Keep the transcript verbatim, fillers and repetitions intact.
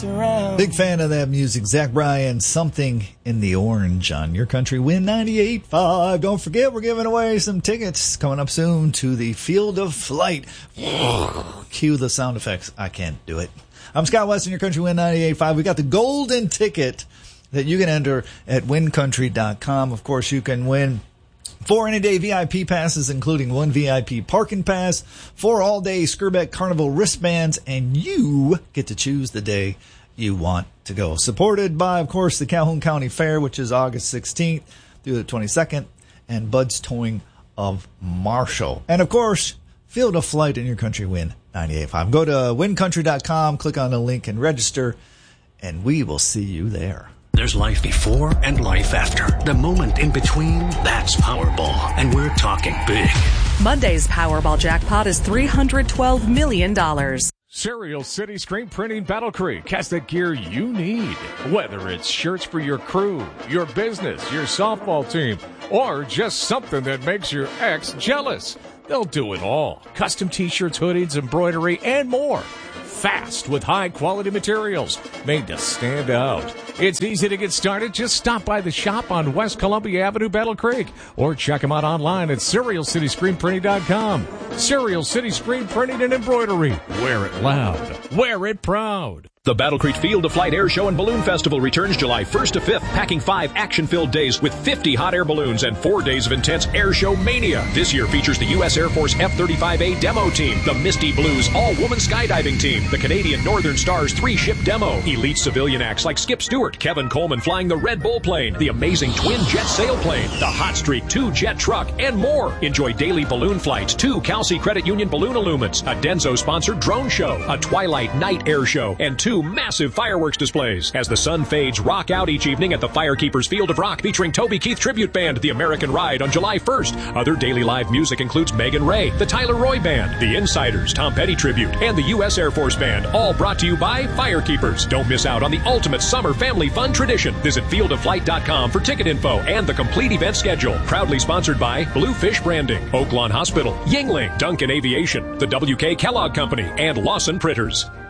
Big fan of that music. Zach Bryan, Something in the Orange on Your Country Win ninety-eight point five. Don't forget, we're giving away some tickets coming up soon to the Field of Flight. Cue the sound effects. I can't do it. I'm Scott West on Your Country Win ninety-eight point five. We got the golden ticket that you can enter at win country dot com. Of course, you can win four any-day V I P passes, including one V I P parking pass, four all-day Skirbeck Carnival wristbands, and you get to choose the day you want to go. Supported by, of course, the Calhoun County Fair, which is August sixteenth through the twenty-second, and Bud's Towing of Marshall. And, of course, Field of Flight in Your Country Win ninety-eight point five. Go to win country dot com, click on the link, and register, and we will see you there. There's life before and life after. The moment in between, that's Powerball. And we're talking big. Monday's Powerball jackpot is three hundred twelve million dollars. Cereal City Screen Printing Battle Creek has the gear you need. Whether it's shirts for your crew, your business, your softball team, or just something that makes your ex jealous. They'll do it all. Custom t-shirts, hoodies, embroidery, and more. Fast with high-quality materials made to stand out. It's easy to get started. Just stop by the shop on West Columbia Avenue, Battle Creek, or check them out online at Cereal City Screen Printing dot com. Cereal City Screen Printing and Embroidery. Wear it loud. Wear it proud. The Battle Creek Field of Flight Air Show and Balloon Festival returns July first to fifth, packing five action-filled days with fifty hot air balloons and four days of intense air show mania. This year features the U S Air Force F thirty-five A demo team, the Misty Blues all-woman skydiving team, the Canadian Northern Stars three-ship demo, elite civilian acts like Skip Stewart, Kevin Coleman flying the Red Bull plane, the amazing twin-jet sailplane, the Hot Streak two-jet truck, and more. Enjoy daily balloon flights, two Kelsey Credit Union balloon illumines, a Denso-sponsored drone show, a Twilight night air show, and two massive fireworks displays. As the sun fades, rock out each evening at the Firekeepers Field of Rock featuring Toby Keith Tribute Band, The American Ride on July first. Other daily live music includes Megan Ray, the Tyler Roy Band, The Insiders, Tom Petty Tribute, and the U S Air Force Band, all brought to you by Firekeepers. Don't miss out on the ultimate summer family fun tradition. Visit field of flight dot com for ticket info and the complete event schedule. Proudly sponsored by Bluefish Branding, Oaklawn Hospital, Yingling, Duncan Aviation, the W K Kellogg Company, and Lawson Printers.